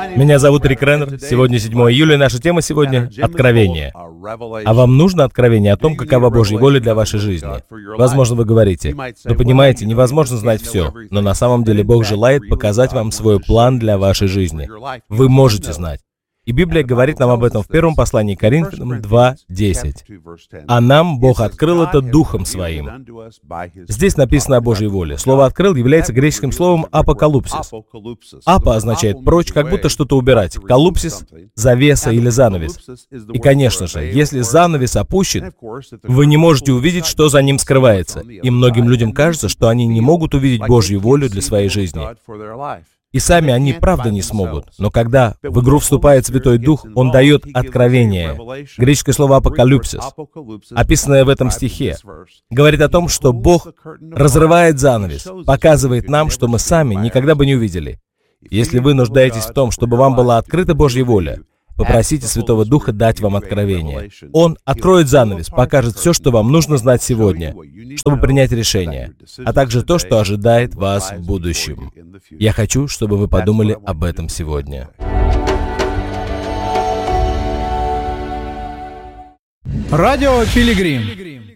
Меня зовут Рик Реннер. Сегодня 7 июля, и наша тема сегодня — Откровение. А вам нужно откровение о том, какова Божья воля для вашей жизни? Возможно, вы говорите: «Вы понимаете, невозможно знать все», но на самом деле Бог желает показать вам свой план для вашей жизни. Вы можете знать. И Библия говорит нам об этом в первом послании к Коринфянам 2:10. «А нам Бог открыл это Духом Своим». Здесь написано о Божьей воле. Слово «открыл» является греческим словом «апокалупсис». «Апо» означает «прочь», как будто что-то убирать. «Калупсис» — завеса или занавес. И, конечно же, если занавес опущен, вы не можете увидеть, что за ним скрывается. И многим людям кажется, что они не могут увидеть Божью волю для своей жизни. И сами они правда не смогут. Но когда в игру вступает Святой Дух, Он дает откровение. Греческое слово «апокалюпсис», описанное в этом стихе, говорит о том, что Бог разрывает занавес, показывает нам, что мы сами никогда бы не увидели. Если вы нуждаетесь в том, чтобы вам была открыта Божья воля, попросите Святого Духа дать вам откровение. Он откроет занавес, покажет все, что вам нужно знать сегодня, чтобы принять решение, а также то, что ожидает вас в будущем. Я хочу, чтобы вы подумали об этом сегодня. Радио Пилигрим.